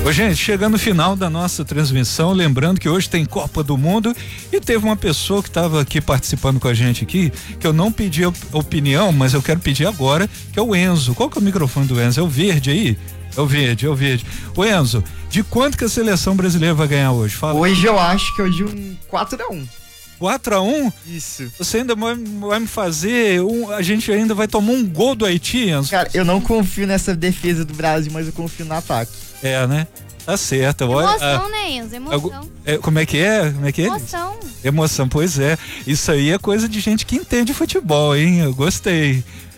Ô, gente, chegando no final da nossa transmissão, lembrando que hoje tem Copa do Mundo e teve uma pessoa que estava aqui participando com a gente aqui, que eu não pedi opinião, mas eu quero pedir agora, que é o Enzo. Qual que é o microfone do Enzo? É o verde aí? É o verde. Ô, Enzo, de quanto que a seleção brasileira vai ganhar hoje? Fala. Hoje eu acho que é de um 4-1. 4-1? Isso. Você ainda vai me fazer, a gente ainda vai tomar um gol do Haiti, Enzo? Cara, eu não confio nessa defesa do Brasil, mas eu confio no ataque. É, né? Tá certo. Emoção, né, Enzo? Emoção. Como é que é? Emoção. Emoção, pois é. Isso aí é coisa de gente que entende futebol, hein? Eu gostei.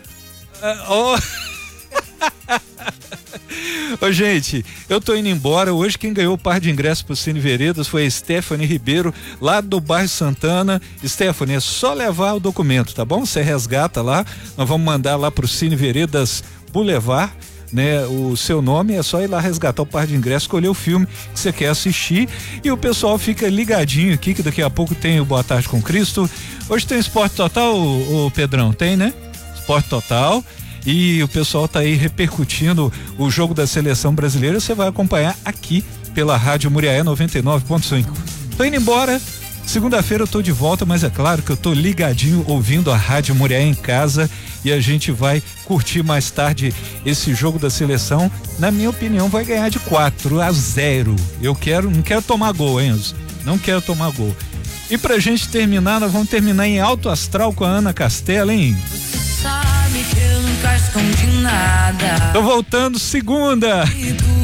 Ô, gente, eu tô indo embora. Hoje quem ganhou o par de ingressos pro Cine Veredas foi a Stephanie Ribeiro, lá do bairro Santana. Stephanie, é só levar o documento, tá bom? Você resgata lá, nós vamos mandar lá pro Cine Veredas Boulevard, né? O seu nome, é só ir lá resgatar o par de ingressos, escolher o filme que você quer assistir e o pessoal fica ligadinho aqui, que daqui a pouco tem o Boa Tarde com Cristo. Hoje tem Esporte Total, o Pedrão, tem, né? Esporte Total. E o pessoal tá aí repercutindo o jogo da seleção brasileira. Você vai acompanhar aqui pela Rádio Muriaé 99.5. Tô indo embora. Segunda-feira eu tô de volta, mas é claro que eu tô ligadinho ouvindo a Rádio Muriaé em casa e a gente vai curtir mais tarde esse jogo da seleção. Na minha opinião, vai ganhar de 4-0. Não quero tomar gol, Enzo. Não quero tomar gol. E pra gente terminar, nós vamos terminar em alto astral com a Ana Castela, hein? Sabe que eu nunca escondi nada. Tô voltando segunda.